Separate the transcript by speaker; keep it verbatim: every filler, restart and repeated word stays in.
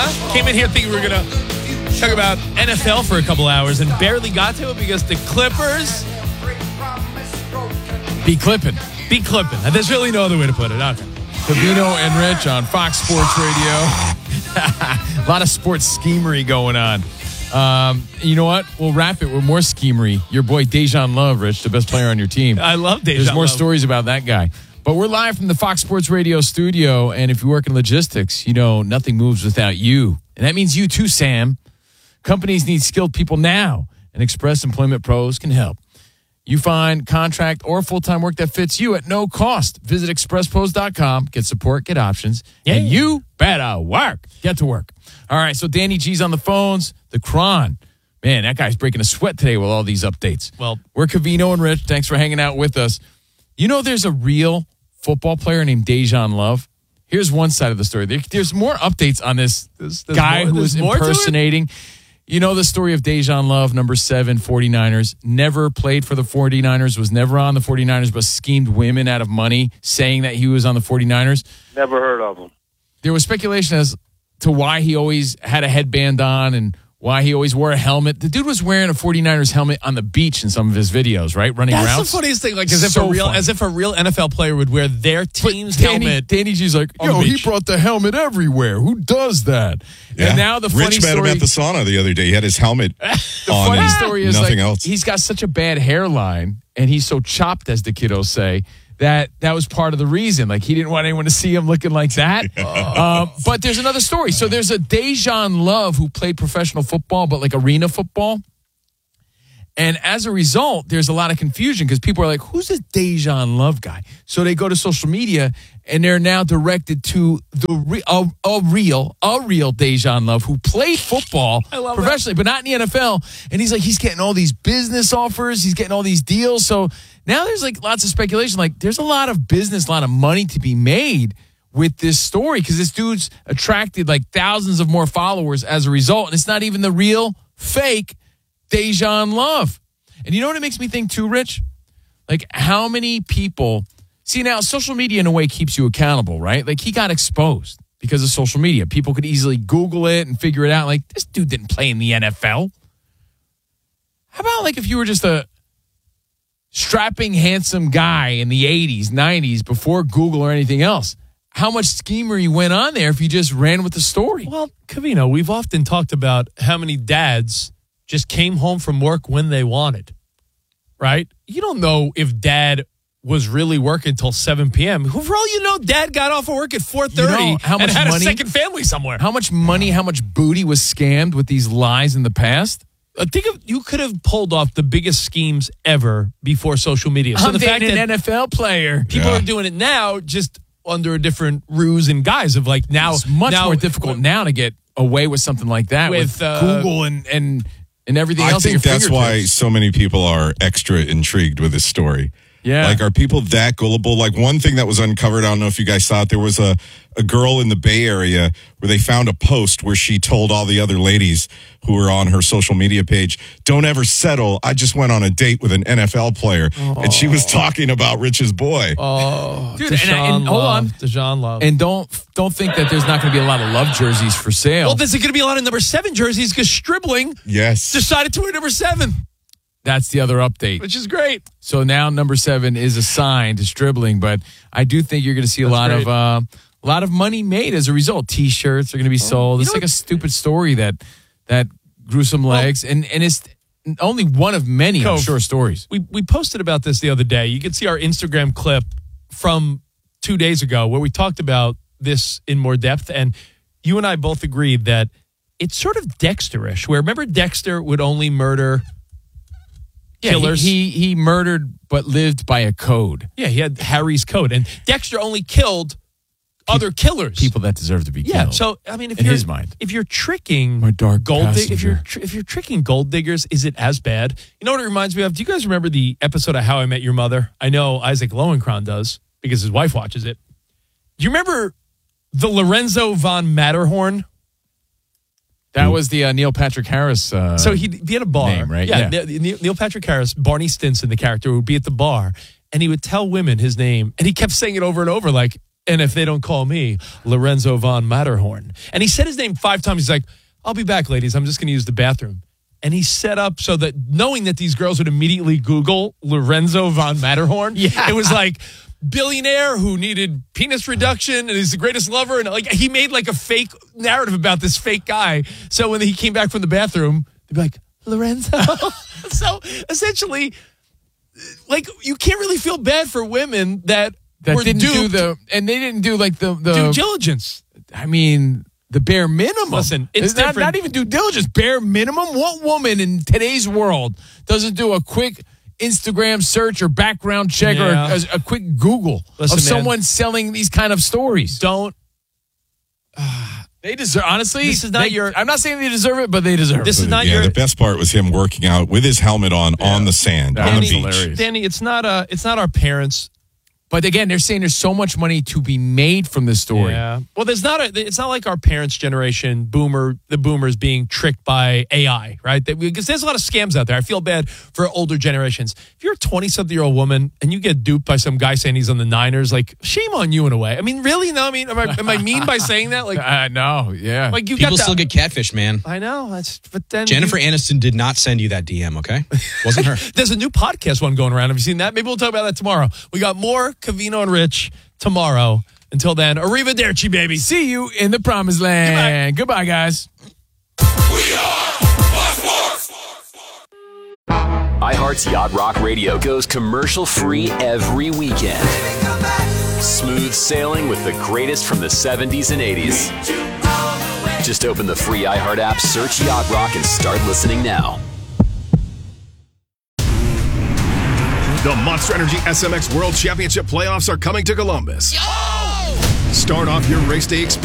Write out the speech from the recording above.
Speaker 1: huh? Came in here thinking we were going to talk about N F L for a couple hours and barely got to it because the Clippers
Speaker 2: Be clipping.
Speaker 1: be clipping. And there's really no other way to put it. Okay.
Speaker 2: Covino and Rich on Fox Sports Radio. A lot of sports schemery going on. Um, you know what? We'll wrap it with more schemery. Your boy Dejan Love, Rich, the best player on your team.
Speaker 1: I love Dejan
Speaker 2: There's more
Speaker 1: Love.
Speaker 2: stories about that guy. But we're live from the Fox Sports Radio studio, and if you work in logistics, you know nothing moves without you. And that means you too, Sam. Companies need skilled people now, and Express Employment Pros can help. You find contract or full-time work that fits you at no cost. Visit express pros dot com, get support, get options,
Speaker 1: Yeah.
Speaker 2: and you better work. Get to work. All right, so Danny G's on the phones. The Cron. Man, that guy's breaking a sweat today with all these updates.
Speaker 1: Well,
Speaker 2: we're Covino and Rich. Thanks for hanging out with us. You know there's a real football player named Dejan Love? Here's one side of the story. There, there's more updates on this
Speaker 1: There's- there's
Speaker 2: guy
Speaker 1: more-
Speaker 2: who was
Speaker 1: there's more to it?
Speaker 2: impersonating. You know the story of Dejan Love, number seven, 49ers. Never played for the 49ers, was never on the 49ers, but schemed women out of money, saying that he was on the 49ers.
Speaker 3: Never heard of him.
Speaker 2: There was speculation as to why he always had a headband on and why he always wore a helmet. The dude was wearing a 49ers helmet on the beach in some of his videos, right? Running
Speaker 1: that's
Speaker 2: routes.
Speaker 1: the funniest thing. Like as if
Speaker 2: So
Speaker 1: a real,
Speaker 2: funny.
Speaker 1: as if a real N F L player would wear their team's
Speaker 2: Danny,
Speaker 1: helmet.
Speaker 2: Danny G's like,
Speaker 1: on the
Speaker 2: yo, he
Speaker 1: beach."
Speaker 2: brought the helmet everywhere. Who does that?
Speaker 4: Yeah.
Speaker 2: And now the funny
Speaker 4: Rich met
Speaker 2: story.
Speaker 4: him at the sauna the other day. He had his helmet
Speaker 2: The
Speaker 4: on
Speaker 2: funny
Speaker 4: and
Speaker 2: story is
Speaker 4: nothing
Speaker 2: like
Speaker 4: else.
Speaker 2: he's got such a bad hairline and he's so chopped, as the kiddos say, that that was part of the reason. Like he didn't want anyone to see him looking like that. um, but there's another story. So there's a Dejan Love who played professional football, but like arena football. And as a result, there's a lot of confusion because people are like, who's this Dejan Love guy? So they go to social media and they're now directed to the re- a, a real, a real Dejan Love who played football
Speaker 1: love
Speaker 2: professionally, but not in the N F L. And he's like, he's getting all these business offers. He's getting all these deals. So now there's like lots of speculation. Like there's a lot of business, a lot of money to be made with this story because this dude's attracted like thousands of more followers as a result. And it's not even the real fake Dejan Love. And you know what it makes me think too, Rich? Like how many people see now social media in a way keeps you accountable, right? Like he got exposed because of social media. People could easily Google it and figure it out. Like this dude didn't play in the N F L. How about like if you were just a strapping, handsome guy in the eighties, nineties before Google or anything else? How much schemery went on there if you just ran with the story?
Speaker 1: Well, Covino, we've often talked about how many dads just came home from work when they wanted, right? You don't know if dad was really working until seven p.m. For all you know, dad got off of work at four thirty
Speaker 2: You know how
Speaker 1: and
Speaker 2: much
Speaker 1: had
Speaker 2: money-
Speaker 1: a second family somewhere.
Speaker 2: How much money, how much booty was scammed with these lies in the past?
Speaker 1: Uh, think of you could have pulled off the biggest schemes ever before social media. So
Speaker 2: I'm
Speaker 1: the fact
Speaker 2: dating
Speaker 1: that
Speaker 2: an N F L player.
Speaker 1: people
Speaker 4: Yeah.
Speaker 1: are doing it now just under a different ruse and guise of like now
Speaker 2: It's much
Speaker 1: now,
Speaker 2: more difficult now to get away with something like that with,
Speaker 1: With, uh,
Speaker 2: Google and, and, and everything
Speaker 4: I
Speaker 2: else. at
Speaker 4: think
Speaker 2: your
Speaker 4: that's why
Speaker 2: fingertips.
Speaker 4: so many people are extra intrigued with this story.
Speaker 2: Yeah.
Speaker 4: Like, are people that gullible? Like, one thing that was uncovered, I don't know if you guys saw it, there was a, a girl in the Bay Area where they found a post where she told all the other ladies who were on her social media page, don't ever settle. I just went on a date with an N F L player. And she was talking about Rich's boy.
Speaker 1: Oh,
Speaker 2: Dude, and-
Speaker 1: Deshaun
Speaker 2: and hold
Speaker 1: Love,
Speaker 2: on.
Speaker 1: Deshaun Love.
Speaker 2: And don't don't think that there's not going to be a lot of love jerseys for sale.
Speaker 1: well, there's going to be a lot of number seven jerseys because Stribling
Speaker 4: Yes.
Speaker 1: decided to wear number seven,
Speaker 2: That's the other update.
Speaker 1: which is great.
Speaker 2: So now number seven is assigned to Stribling, but I do think you're going to see a
Speaker 1: That's
Speaker 2: lot
Speaker 1: great.
Speaker 2: of uh, a lot of money made as a result. T-shirts are going to be sold.
Speaker 1: You
Speaker 2: It's
Speaker 1: know
Speaker 2: like
Speaker 1: what-
Speaker 2: a stupid story that that grew some legs, and and it's only one of many, I'm
Speaker 1: Cove.
Speaker 2: sure, stories.
Speaker 1: We we posted about this the other day. You can see our Instagram clip from two days ago where we talked about this in more depth, and you and I both agreed that it's sort of Dexter-ish, where remember Dexter would only murder
Speaker 2: Yeah,
Speaker 1: killers.
Speaker 2: He, he he murdered but lived by a code.
Speaker 1: yeah, he had Harry's code, and Dexter only killed other killers.
Speaker 2: People that deserve to be
Speaker 1: Yeah.
Speaker 2: killed.
Speaker 1: So I mean, if
Speaker 2: In
Speaker 1: you're
Speaker 2: his mind.
Speaker 1: if you're tricking
Speaker 2: My dark
Speaker 1: gold, dig- if you're
Speaker 2: passenger.
Speaker 1: tr- if you're tricking gold diggers, is it as bad? You know what it reminds me of? Do you guys remember the episode of How I Met Your Mother? I know Isaac Lowenkron does because his wife watches it. Do you remember the Lorenzo von Matterhorn?
Speaker 2: That was the uh, Neil Patrick Harris. Uh,
Speaker 1: So he'd be at a bar,
Speaker 2: name, right?
Speaker 1: Yeah,
Speaker 2: Yeah.
Speaker 1: Ne- Neil, Neil Patrick Harris, Barney Stinson, the character, would be at the bar, and he would tell women his name, and he kept saying it over and over, like And if they don't call me, Lorenzo von Matterhorn. And he said his name five times. He's like, I'll be back, ladies. I'm just going to use the bathroom. And he set up so that knowing that these girls would immediately Google Lorenzo von Matterhorn,
Speaker 2: Yeah.
Speaker 1: it was like billionaire who needed penis reduction and is the greatest lover. And like he made like a fake narrative about this fake guy. So when he came back from the bathroom, they'd be like, Lorenzo. So essentially, like you can't really feel bad for women that,
Speaker 2: That
Speaker 1: were
Speaker 2: didn't do
Speaker 1: duped
Speaker 2: the, and they didn't do like the, the
Speaker 1: due diligence.
Speaker 2: I mean, the bare minimum.
Speaker 1: Listen, it's
Speaker 2: not,
Speaker 1: different.
Speaker 2: not even due diligence. Bare minimum. What woman in today's world doesn't do a quick Instagram search or background check
Speaker 1: Yeah.
Speaker 2: or a, a quick Google
Speaker 1: Listen,
Speaker 2: of
Speaker 1: man.
Speaker 2: someone selling these kind of stories?
Speaker 1: Don't.
Speaker 2: They deserve. Honestly,
Speaker 1: This is not
Speaker 2: they-
Speaker 1: your-
Speaker 2: I'm not saying they deserve it, but they deserve
Speaker 1: This
Speaker 2: it.
Speaker 1: is not
Speaker 4: yeah,
Speaker 1: your.
Speaker 4: the best part was him working out with his helmet on on the sand
Speaker 2: That
Speaker 4: on
Speaker 2: was
Speaker 4: the beach.
Speaker 2: hilarious.
Speaker 1: Danny, it's not uh it's not our parents.
Speaker 2: But again, they're saying there's so much money to be made from this story.
Speaker 1: Yeah. Well, there's not a. It's not like our parents' generation, boomer, the boomers being tricked by A I, right? That because there's a lot of scams out there. I feel bad for older generations. If you're a twenty-something-year-old woman and you get duped by some guy saying he's on the Niners, like shame on you in a way. I mean, really? No, I mean, am I, am I mean by saying that? Like,
Speaker 2: Uh, no, yeah.
Speaker 1: like you
Speaker 3: People
Speaker 1: got
Speaker 3: still
Speaker 1: that-
Speaker 3: get catfished, man.
Speaker 1: I know. That's but then
Speaker 3: Jennifer
Speaker 1: you-
Speaker 3: Aniston did not send you that D M, okay? Wasn't her.
Speaker 1: There's a new podcast one going around. Have you seen that? Maybe we'll talk about that tomorrow. We got more Covino and Rich tomorrow. Until then, arrivederci, baby.
Speaker 2: See you in the promised land. Goodbye, guys.
Speaker 5: iHeart's Yacht Rock Radio goes commercial free every weekend. Smooth sailing with the greatest from the seventies and eighties. Just open the free iHeart app, search Yacht Rock, and start listening now.
Speaker 6: The Monster Energy S M X World Championship playoffs are coming to Columbus. Start off your race day experience